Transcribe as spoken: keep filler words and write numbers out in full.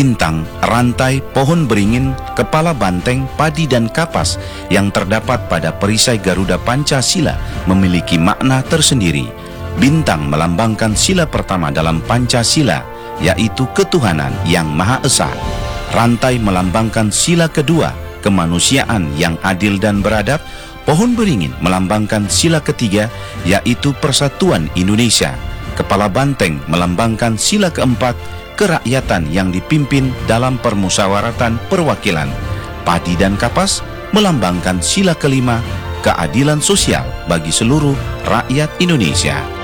Bintang, rantai, pohon beringin, kepala banteng, padi dan kapas yang terdapat pada perisai Garuda Pancasila memiliki makna tersendiri. Bintang melambangkan sila pertama dalam Pancasila, yaitu ketuhanan yang Maha Esa. Rantai melambangkan sila kedua, kemanusiaan yang adil dan beradab. Pohon beringin melambangkan sila ketiga, yaitu persatuan Indonesia. Kepala banteng melambangkan sila keempat, kerakyatan yang dipimpin dalam permusyawaratan perwakilan. Padi dan kapas melambangkan sila kelima, keadilan sosial bagi seluruh rakyat Indonesia.